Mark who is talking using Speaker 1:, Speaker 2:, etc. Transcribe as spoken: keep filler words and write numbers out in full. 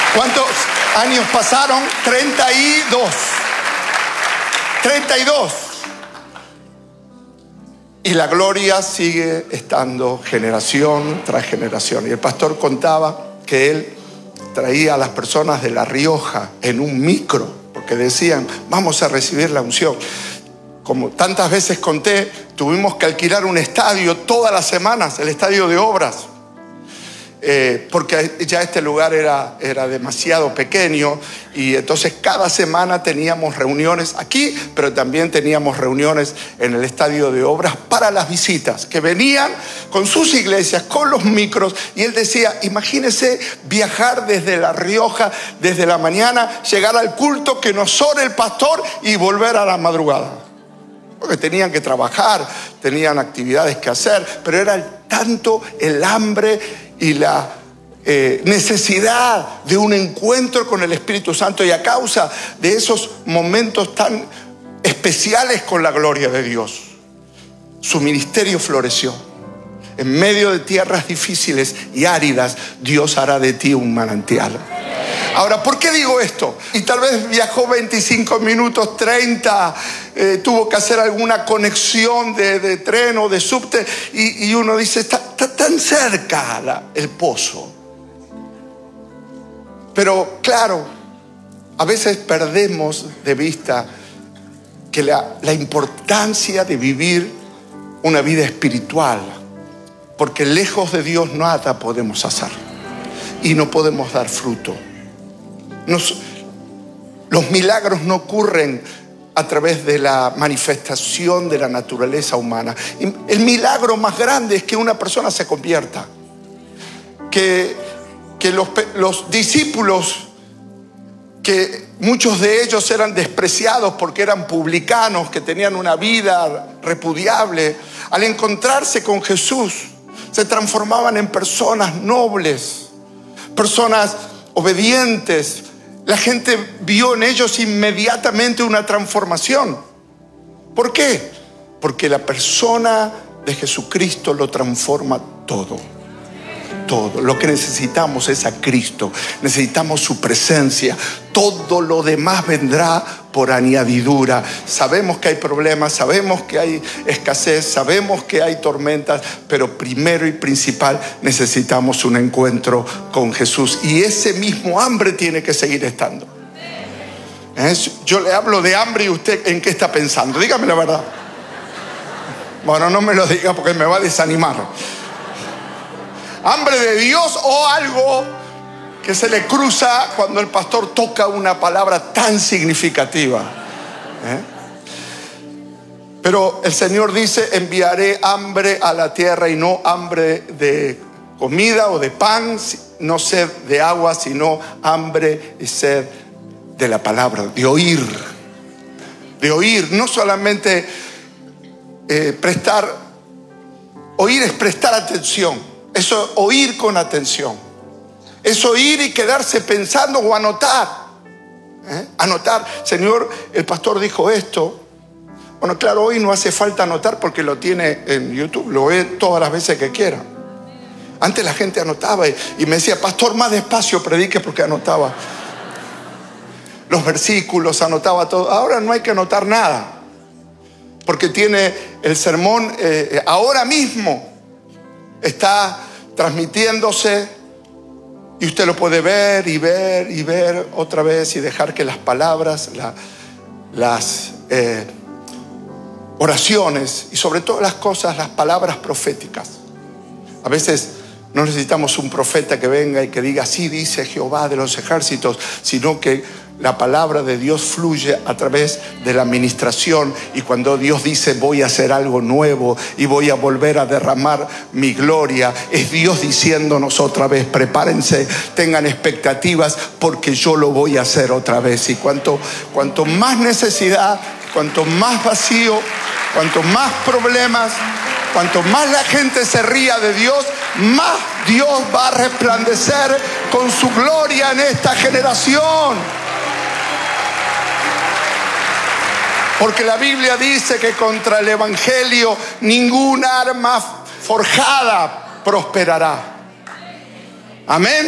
Speaker 1: ¿Cuántos años pasaron? treinta y dos. treinta y dos. Y la gloria sigue estando generación tras generación. Y el pastor contaba que él traía a las personas de La Rioja en un micro, porque decían, vamos a recibir la unción. Como tantas veces conté, tuvimos que alquilar un estadio todas las semanas, el estadio de Obras, eh, porque ya este lugar era, era demasiado pequeño, y entonces cada semana teníamos reuniones aquí, pero también teníamos reuniones en el estadio de Obras para las visitas, que venían con sus iglesias, con los micros, y él decía, imagínese viajar desde La Rioja, desde la mañana, llegar al culto, que nos ore el pastor y volver a la madrugada. Porque tenían que trabajar, tenían actividades que hacer, pero era tanto el hambre y la eh, necesidad de un encuentro con el Espíritu Santo, y a causa de esos momentos tan especiales con la gloria de Dios, su ministerio floreció. En medio de tierras difíciles y áridas, Dios hará de ti un manantial. Ahora, ¿por qué digo esto? Y tal vez viajó veinticinco minutos, treinta, eh, tuvo que hacer alguna conexión de, de tren o de subte, y, y uno dice, está, está tan cerca la, el pozo. Pero claro, a veces perdemos de vista que la, la importancia de vivir una vida espiritual, porque lejos de Dios nada podemos hacer y no podemos dar fruto. Nos, los milagros no ocurren a través de la manifestación de la naturaleza humana. El milagro más grande es que una persona se convierta. Que, que los, los discípulos, que muchos de ellos eran despreciados porque eran publicanos, que tenían una vida repudiable, al encontrarse con Jesús, se transformaban en personas nobles, personas obedientes. La gente vio en ellos inmediatamente una transformación. ¿Por qué? Porque la persona de Jesucristo lo transforma todo. Todo. Lo que necesitamos es a Cristo. Necesitamos su presencia. Todo lo demás vendrá por añadidura. Sabemos que hay problemas, sabemos que hay escasez, sabemos que hay tormentas, pero primero y principal necesitamos un encuentro con Jesús. Y ese mismo hambre tiene que seguir estando. ¿Eh? Yo le hablo de hambre y usted ¿en qué está pensando? Dígame la verdad. Bueno, no me lo diga porque me va a desanimar. Hambre de Dios o algo que se le cruza cuando el pastor toca una palabra tan significativa. ¿Eh? Pero el Señor dice, enviaré hambre a la tierra, y no hambre de comida o de pan, no sed de agua, sino hambre y sed de la palabra, de oír. De oír, no solamente eh, prestar, oír es prestar atención. Eso, oír con atención. Es oír y quedarse pensando o anotar. ¿Eh? Anotar. Señor, el pastor dijo esto. Bueno, claro, hoy no hace falta anotar porque lo tiene en YouTube. Lo ve todas las veces que quiera. Antes la gente anotaba y, y me decía, pastor, más despacio predique, porque anotaba los versículos, anotaba todo. Ahora no hay que anotar nada, porque tiene el sermón eh, ahora mismo. Está transmitiéndose y usted lo puede ver y ver y ver otra vez, y dejar que las palabras, la, las eh, oraciones y sobre todas las cosas, las palabras proféticas. A veces no necesitamos un profeta que venga y que diga, así dice Jehová de los ejércitos, sino que la palabra de Dios fluye a través de la administración, y cuando Dios dice voy a hacer algo nuevo y voy a volver a derramar mi gloria, es Dios diciéndonos otra vez, prepárense, tengan expectativas, porque yo lo voy a hacer otra vez. Y cuanto, cuanto más necesidad, cuanto más vacío, cuanto más problemas, cuanto más la gente se ría de Dios, más Dios va a resplandecer con su gloria en esta generación. Porque la Biblia dice que contra el evangelio ninguna arma forjada prosperará. Amén.